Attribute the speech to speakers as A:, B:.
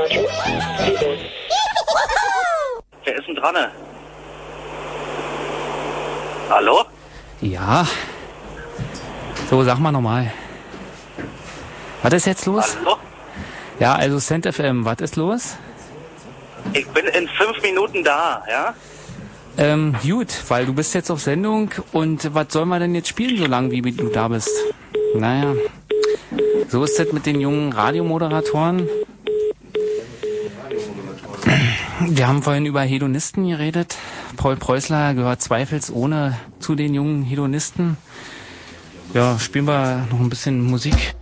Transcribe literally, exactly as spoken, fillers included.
A: Wer ist denn dran? Hallo?
B: Ja. So, sag mal nochmal. Was ist jetzt los?
A: Hallo?
B: Ja, also Cent F M, was ist los?
A: Ich bin in fünf Minuten da, ja?
B: Ähm, gut, weil du bist jetzt auf Sendung und was sollen wir denn jetzt spielen, so lange wie du da bist? Naja, so ist das mit den jungen Radiomoderatoren. Wir haben vorhin über Hedonisten geredet. Paul Preußler gehört zweifelsohne zu den jungen Hedonisten. Ja, spielen wir noch ein bisschen Musik.